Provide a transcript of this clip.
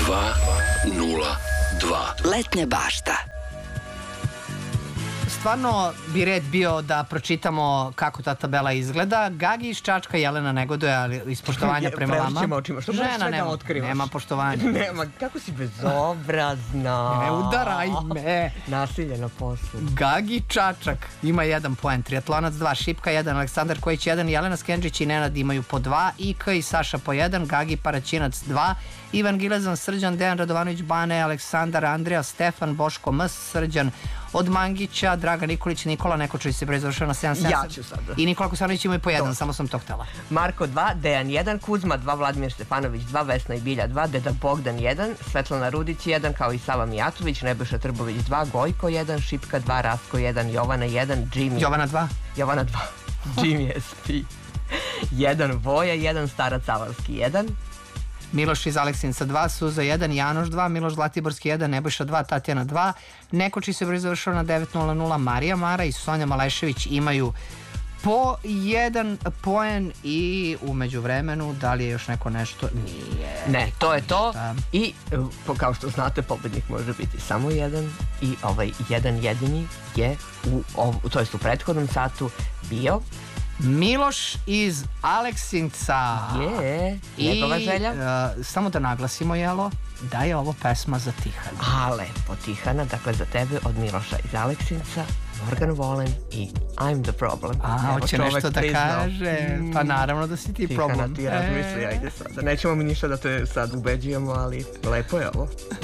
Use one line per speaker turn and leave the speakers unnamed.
202. Letnja bašta.
Stvarno bi red bio da pročitamo kako ta tabela izgleda. Gagi iz Čačka, Jelena negoduje, ali iz poštovanja prema vama.
Preošćemo očima, što možeš sve da otkrivaš?
Nema poštovanja.
Nema, kako si bezobrazna.
Ne udaraj me.
Nasilje na poslu.
Gagi Čačak ima 1 poen, Triatlonac 2, Šipka 1, Aleksandar Kojić 1, Jelena Skenđić i Nenad imaju po 2, Ika i Saša po 1, Gagi Paraćinac 2, Ivan Gilezan, Srđan, Dejan Radovanović, Bane, Aleksandar, Andrija, Stefan, Boško M, Srđan od Mangića, Draga Nikolić, Nikola Nekočić se završao na 7-7.
Ja ću sada.
I Nikola Kosanović imaju po 1, samo sam to htela.
Marko 2, Dejan 1, Kuzma 2, Vladimir Stefanović 2, Vesna i Bilja 2, Deda Bogdan 1, Svetlana Rudić 1, kao i Sava Mijatović, Nebojša Trbović 2, Gojko 1, Šipka 2, Rasko 1, Jovana 1, Jimmy...
Jovana 2?
Jovana 2, Jimmy SP 1, Voja 1, Starac Avalski 1,
Miloš iz Aleksinca 2, Suza 1, Janoš 2, Miloš Zlatiborski 1, Nebojša 2, Tatjana 2, Nekoči se završao na 9:00, Marija Mara i Sonja Malešević imaju po 1 poen i umeđu vremenu, da li je još neko nešto? Nije.
Ne, to je to. I kao što znate, pobednik može biti samo jedan i ovaj jedan jedini je u prethodnom satu bio
Miloš iz Aleksinca.
Je, njegova želja.
Samo da naglasimo, Jelo, da je ovo pesma za Tihana.
A, lepo, Tihana, dakle za tebe od Miloša iz Aleksinca, Morgan Wallen i I'm the problem.
A, hoće nešto da kaže. Pa naravno da si ti problem.
Tihana, ti razmisli, ajde sad. Nećemo mi ništa da te sad ubeđujemo, ali lepo je ovo.